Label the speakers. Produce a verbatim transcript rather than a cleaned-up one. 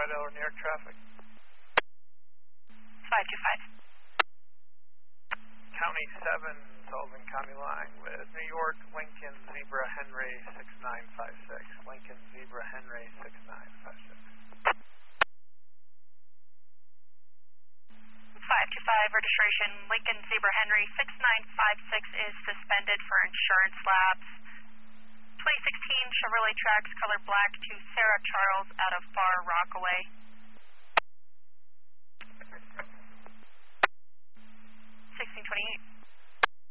Speaker 1: Idle or New York traffic.
Speaker 2: five two five.
Speaker 1: County seven, Sullivan County line with New York, Lincoln, Zebra, Henry, six nine five six. Lincoln, Zebra, Henry, six nine five six.
Speaker 2: five two five, registration Lincoln, Zebra, Henry, six nine five six is suspended for insurance lapse. twenty sixteen Chevrolet Trax, color black, to Sarah Charles out of Far Rockaway. sixteen twenty-eight.